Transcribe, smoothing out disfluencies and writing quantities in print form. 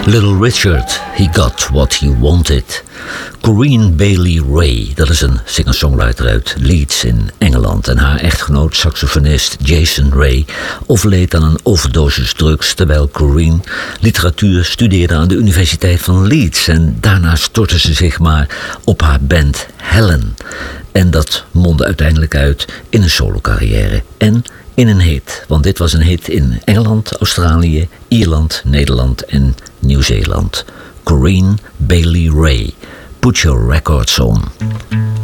Little Richard, he got what he wanted. Corinne Bailey Rae, dat is een singer-songwriter uit Leeds in Engeland. En haar echtgenoot, saxofonist Jason Rae, overleed aan een overdosis drugs, terwijl Corinne literatuur studeerde aan de Universiteit van Leeds. En daarna stortte ze zich maar op haar band Helen. En dat mondde uiteindelijk uit in een solocarrière en in een hit. Want dit was een hit in Engeland, Australië, Ierland, Nederland en Nieuw-Zeeland. Corinne Bailey Rae, Put Your Records On.